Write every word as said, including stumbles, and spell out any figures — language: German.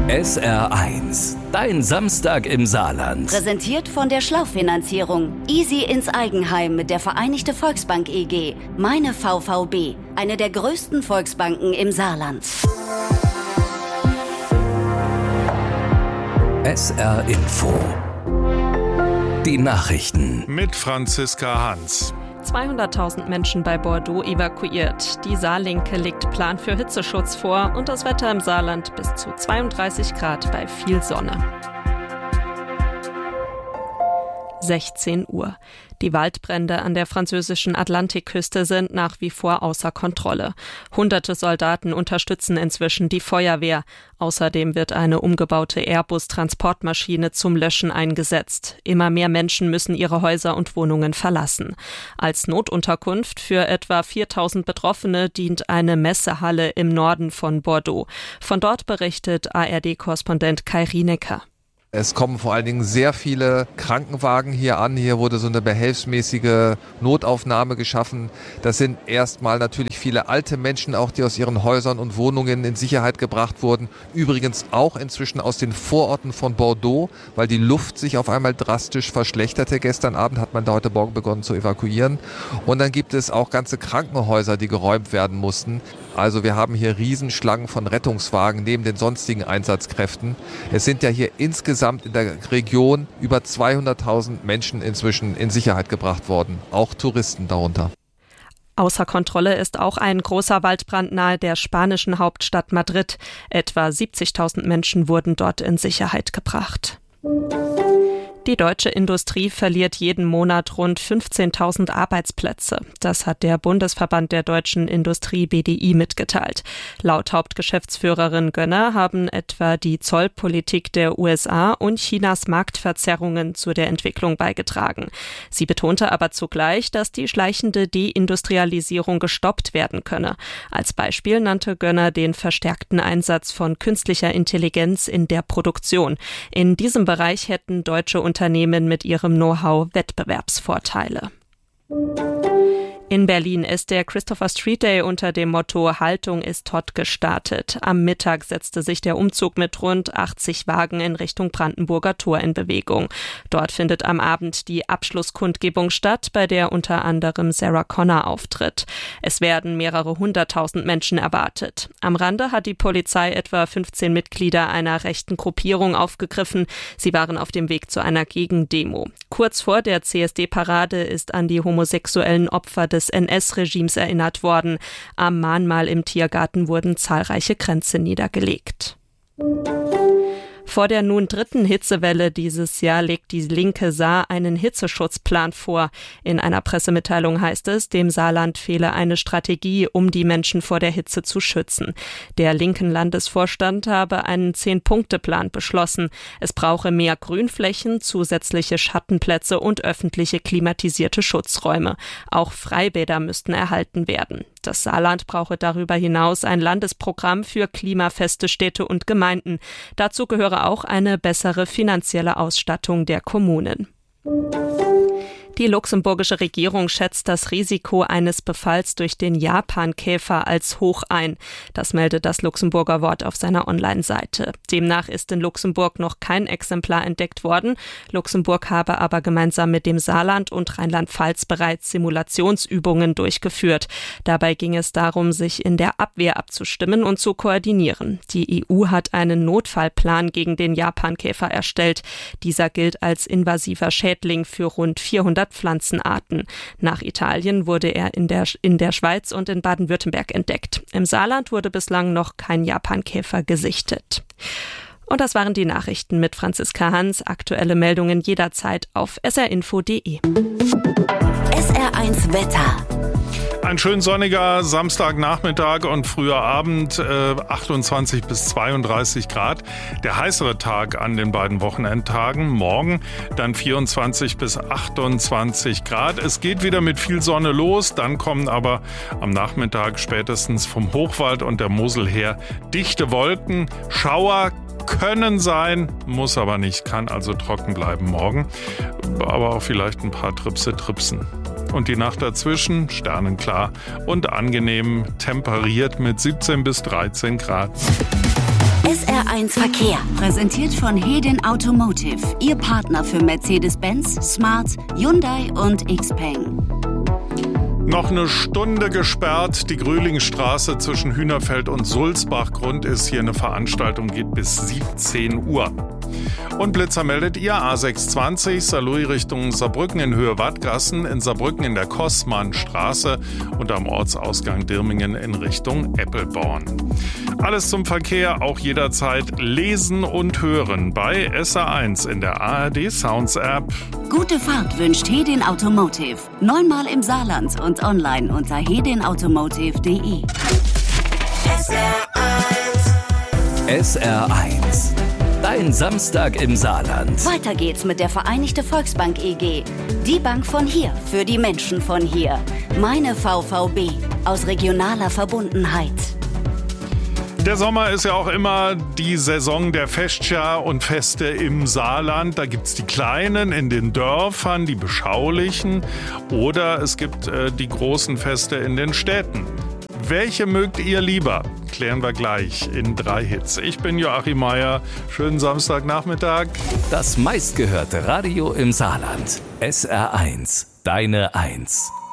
S R eins, dein Samstag im Saarland. Präsentiert von der Schlauchfinanzierung. Easy ins Eigenheim mit der Vereinigte Volksbank E G. Meine V V B, eine der größten Volksbanken im Saarland. S R Info. Die Nachrichten. Mit Franziska Hans. zweihunderttausend Menschen bei Bordeaux evakuiert. Die Saarlinke legt Plan für Hitzeschutz vor und das Wetter im Saarland bis zu zweiunddreißig Grad bei viel Sonne. sechzehn Uhr. Die Waldbrände an der französischen Atlantikküste sind nach wie vor außer Kontrolle. Hunderte Soldaten unterstützen inzwischen die Feuerwehr. Außerdem wird eine umgebaute Airbus-Transportmaschine zum Löschen eingesetzt. Immer mehr Menschen müssen ihre Häuser und Wohnungen verlassen. Als Notunterkunft für etwa viertausend Betroffene dient eine Messehalle im Norden von Bordeaux. Von dort berichtet A R D-Korrespondent Kai Rienecker. Es kommen vor allen Dingen sehr viele Krankenwagen hier an. Hier wurde so eine behelfsmäßige Notaufnahme geschaffen. Das sind erstmal natürlich viele alte Menschen, auch die aus ihren Häusern und Wohnungen in Sicherheit gebracht wurden. Übrigens auch inzwischen aus den Vororten von Bordeaux, weil die Luft sich auf einmal drastisch verschlechterte. Gestern Abend hat man da heute Morgen begonnen zu evakuieren. Und dann gibt es auch ganze Krankenhäuser, die geräumt werden mussten. Also wir haben hier Riesenschlangen von Rettungswagen neben den sonstigen Einsatzkräften. Es sind ja hier insgesamt in der Region über zweihunderttausend Menschen inzwischen in Sicherheit gebracht worden, auch Touristen darunter. Außer Kontrolle ist auch ein großer Waldbrand nahe der spanischen Hauptstadt Madrid. Etwa siebzigtausend Menschen wurden dort in Sicherheit gebracht. Die deutsche Industrie verliert jeden Monat rund fünfzehntausend Arbeitsplätze. Das hat der Bundesverband der deutschen Industrie B D I mitgeteilt. Laut Hauptgeschäftsführerin Gönner haben etwa die Zollpolitik der U S A und Chinas Marktverzerrungen zu der Entwicklung beigetragen. Sie betonte aber zugleich, dass die schleichende Deindustrialisierung gestoppt werden könne. Als Beispiel nannte Gönner den verstärkten Einsatz von künstlicher Intelligenz in der Produktion. In diesem Bereich hätten deutsche Unternehmen mit ihrem Know-how Wettbewerbsvorteile. In Berlin ist der Christopher Street Day unter dem Motto Haltung ist Tot gestartet. Am Mittag setzte sich der Umzug mit rund achtzig Wagen in Richtung Brandenburger Tor in Bewegung. Dort findet am Abend die Abschlusskundgebung statt, bei der unter anderem Sarah Connor auftritt. Es werden mehrere hunderttausend Menschen erwartet. Am Rande hat die Polizei etwa fünfzehn Mitglieder einer rechten Gruppierung aufgegriffen. Sie waren auf dem Weg zu einer Gegendemo. Kurz vor der C S D-Parade ist an die homosexuellen Opfer des des N S-Regimes erinnert worden. Am Mahnmal im Tiergarten wurden zahlreiche Kränze niedergelegt. Vor der nun dritten Hitzewelle dieses Jahr legt die linke Saar einen Hitzeschutzplan vor. In einer Pressemitteilung heißt es, dem Saarland fehle eine Strategie, um die Menschen vor der Hitze zu schützen. Der linken Landesvorstand habe einen Zehn-Punkte-Plan beschlossen. Es brauche mehr Grünflächen, zusätzliche Schattenplätze und öffentliche klimatisierte Schutzräume. Auch Freibäder müssten erhalten werden. Das Saarland brauche darüber hinaus ein Landesprogramm für klimafeste Städte und Gemeinden. Dazu gehöre auch eine bessere finanzielle Ausstattung der Kommunen. Die luxemburgische Regierung schätzt das Risiko eines Befalls durch den Japankäfer als hoch ein. Das meldet das Luxemburger Wort auf seiner Online-Seite. Demnach ist in Luxemburg noch kein Exemplar entdeckt worden. Luxemburg habe aber gemeinsam mit dem Saarland und Rheinland-Pfalz bereits Simulationsübungen durchgeführt. Dabei ging es darum, sich in der Abwehr abzustimmen und zu koordinieren. Die E U hat einen Notfallplan gegen den Japankäfer erstellt. Dieser gilt als invasiver Schädling für rund vierhundert Pflanzenarten. Nach Italien wurde er in der, in der Schweiz und in Baden-Württemberg entdeckt. Im Saarland wurde bislang noch kein Japankäfer gesichtet. Und das waren die Nachrichten mit Franziska Hans. Aktuelle Meldungen jederzeit auf s r info punkt d e. S R eins Wetter. Ein schön sonniger Samstagnachmittag und früher Abend, äh, achtundzwanzig bis zweiunddreißig Grad. Der heißere Tag an den beiden Wochenendtagen. Morgen dann vierundzwanzig bis achtundzwanzig Grad. Es geht wieder mit viel Sonne los. Dann kommen aber am Nachmittag spätestens vom Hochwald und der Mosel her dichte Wolken. Schauer können sein, muss aber nicht, kann also trocken bleiben morgen. Aber auch vielleicht ein paar Tripse tripsen. Und die Nacht dazwischen sternenklar und angenehm temperiert mit siebzehn bis dreizehn Grad. S R eins Verkehr, präsentiert von Hedin Automotive, Ihr Partner für Mercedes-Benz, Smart, Hyundai und Xpeng. Noch eine Stunde gesperrt. Die Grühlingstraße zwischen Hühnerfeld und Sulzbach. Grund ist hier eine Veranstaltung, geht bis siebzehn Uhr. Und Blitzer meldet ihr A sechshundertzwanzig, Saarlouis Richtung Saarbrücken in Höhe Wattgassen, in Saarbrücken in der Kossmannstraße und am Ortsausgang Dirmingen in Richtung Eppelborn. Alles zum Verkehr, auch jederzeit lesen und hören bei S R eins in der A R D Sounds App. Gute Fahrt wünscht Hedin Automotive. Neunmal im Saarland und online unter hedin automotive punkt de. S R eins. S R eins. Dein Samstag im Saarland. Weiter geht's mit der Vereinigte Volksbank E G. Die Bank von hier, für die Menschen von hier. Meine V V B. Aus regionaler Verbundenheit. Der Sommer ist ja auch immer die Saison der Festschar und Feste im Saarland. Da gibt's die kleinen in den Dörfern, die beschaulichen. Oder es gibt äh, die großen Feste in den Städten. Welche mögt ihr lieber? Klären wir gleich in drei Hits. Ich bin Joachim Meier. Schönen Samstagnachmittag. Das meistgehörte Radio im Saarland. S R eins. Deine Eins.